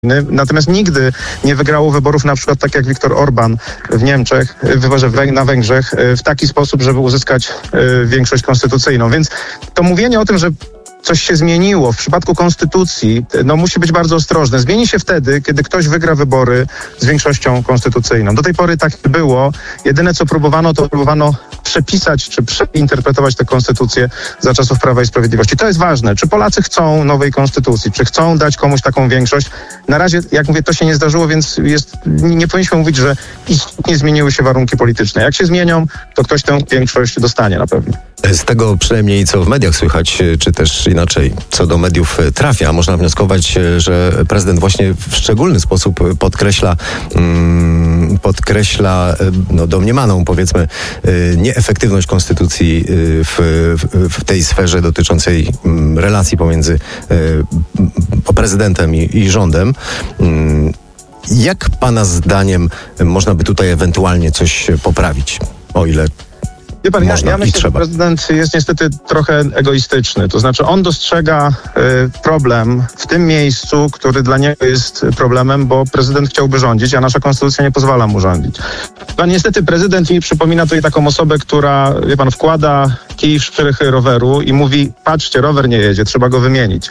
Natomiast nigdy nie wygrało wyborów na przykład tak jak Viktor Orban w Niemczech, na Węgrzech, w taki sposób, żeby uzyskać większość konstytucyjną. Więc to mówienie o tym, że coś się zmieniło w przypadku konstytucji, musi być bardzo ostrożne. Zmieni się wtedy, kiedy ktoś wygra wybory z większością konstytucyjną. Do tej pory tak było. Jedyne co próbowano, to próbowano przepisać czy przeinterpretować tę konstytucję za czasów Prawa i Sprawiedliwości. To jest ważne. Czy Polacy chcą nowej konstytucji? Czy chcą dać komuś taką większość? Na razie, jak mówię, to się nie zdarzyło, więc nie powinniśmy mówić, że istotnie zmieniły się warunki polityczne. Jak się zmienią, to ktoś tę większość dostanie na pewno. Z tego przynajmniej co w mediach słychać, czy też inaczej, co do mediów trafia, można wnioskować, że prezydent właśnie w szczególny sposób podkreśla domniemaną, powiedzmy nieefektywność konstytucji w tej sferze dotyczącej relacji pomiędzy prezydentem i rządem. Jak pana zdaniem można by tutaj ewentualnie coś poprawić, o ile Wie pan, ja myślę, że prezydent jest niestety trochę egoistyczny. To znaczy on dostrzega problem w tym miejscu, który dla niego jest problemem, bo prezydent chciałby rządzić, a nasza konstytucja nie pozwala mu rządzić. Niestety prezydent mi przypomina tutaj taką osobę, która, wie pan, wkłada kij w szprychy roweru i mówi: patrzcie, rower nie jedzie, trzeba go wymienić.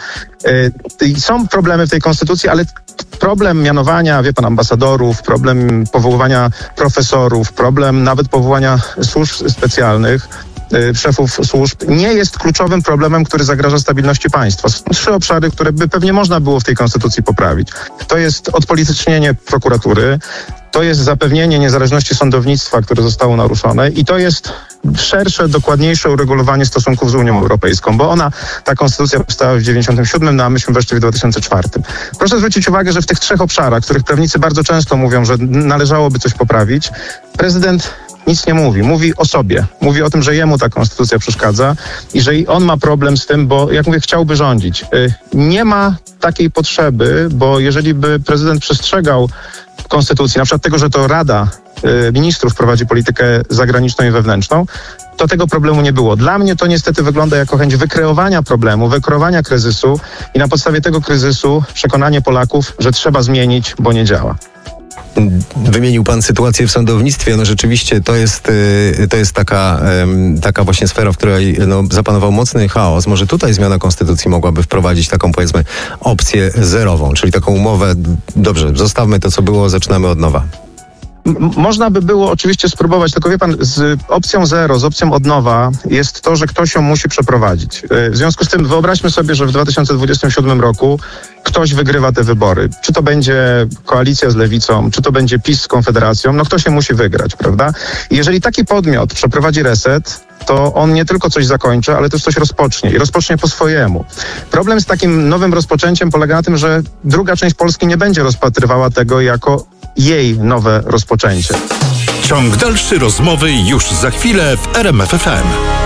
Są problemy w tej konstytucji, ale problem mianowania, wie pan, ambasadorów, problem powoływania profesorów, problem nawet powołania służb specjalnych, szefów służb, nie jest kluczowym problemem, który zagraża stabilności państwa. Są 3 obszary, które by pewnie można było w tej konstytucji poprawić. To jest odpolitycznienie prokuratury, to jest zapewnienie niezależności sądownictwa, które zostało naruszone, i to jest szersze, dokładniejsze uregulowanie stosunków z Unią Europejską, bo ta konstytucja powstała w 1997, a myśmy weszli w 2004. Proszę zwrócić uwagę, że w tych 3 obszarach, których prawnicy bardzo często mówią, że należałoby coś poprawić, prezydent nic nie mówi. Mówi o sobie. Mówi o tym, że jemu ta konstytucja przeszkadza i że on ma problem z tym, bo, jak mówię, chciałby rządzić. Nie ma takiej potrzeby, bo jeżeli by prezydent przestrzegał konstytucji, na przykład tego, że to Rada Ministrów prowadzi politykę zagraniczną i wewnętrzną, to tego problemu nie było. Dla mnie to niestety wygląda jako chęć wykreowania problemu, wykreowania kryzysu i na podstawie tego kryzysu przekonanie Polaków, że trzeba zmienić, bo nie działa. Wymienił pan sytuację w sądownictwie. Rzeczywiście to jest taka właśnie sfera, w której zapanował mocny chaos. Może tutaj zmiana konstytucji mogłaby wprowadzić taką, powiedzmy, opcję zerową, czyli taką umowę: dobrze, zostawmy to, co było, zaczynamy od nowa. Można by było oczywiście spróbować, tylko wie pan, z opcją zero, z opcją od nowa jest to, że ktoś ją musi przeprowadzić. W związku z tym wyobraźmy sobie, że w 2027 roku ktoś wygrywa te wybory. Czy to będzie koalicja z Lewicą, czy to będzie PiS z Konfederacją, ktoś się musi wygrać, prawda? I jeżeli taki podmiot przeprowadzi reset, to on nie tylko coś zakończy, ale też coś rozpocznie i rozpocznie po swojemu. Problem z takim nowym rozpoczęciem polega na tym, że druga część Polski nie będzie rozpatrywała tego jako jej nowe rozpoczęcie. Ciąg dalszy rozmowy już za chwilę w RMF FM.